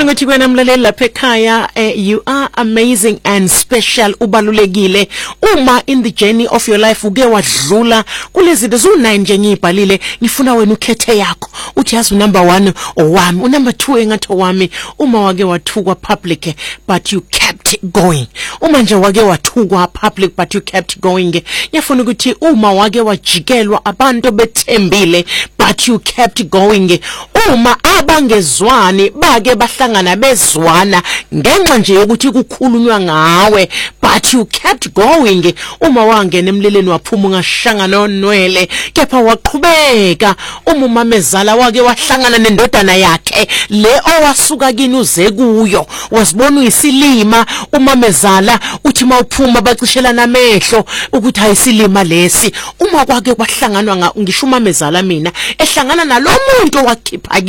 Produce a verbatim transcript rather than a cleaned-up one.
ukuthi kwena mlaleli lapha ekhaya, you are amazing and special, ubalulekile. Uma in the journey of your life uke wadlula kulezi zinto zu nine nje ngibhalile, ngifuna wena ukhethe yakho. Uthi yazi number one owami, u number two engathi owami. Uma wake wathukwa public but you kept going. Uma nje wake wathukwa public but you kept going. Ngiyafuna ukuthi uma wake wajikelwa abantu bethembile but you kept going. Uma abangezwani bake bahlangana bezwana ngenxa nje ukuthi kukhulunywa ngawe but you kept going. Uma wangena emlileni waphuma ungashanga nonwele kepha waqhubeka. Uma umamezala wake wahlangana nendodana yakhe le owasuka kini uze kuyo, wasibona uyisilima. Umamezala uthi mawuphuma bacishelana amehlo ukuthi hayisilima lesi. Uma kwake kwahlanganwa ngisho umamezala mina ehlangana nalomuntu wakhipha